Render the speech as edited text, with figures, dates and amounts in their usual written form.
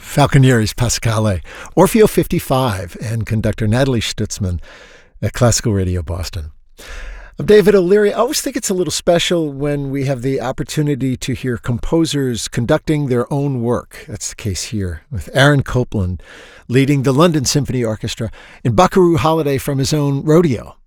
Falconieri's Pasquale, Orfeo 55, and conductor Natalie Stutzman at Classical Radio Boston. I'm David O'Leary. I always think it's a little special when we have the opportunity to hear composers conducting their own work. That's the case here, with Aaron Copland leading the London Symphony Orchestra in Buckaroo Holiday from his own rodeo.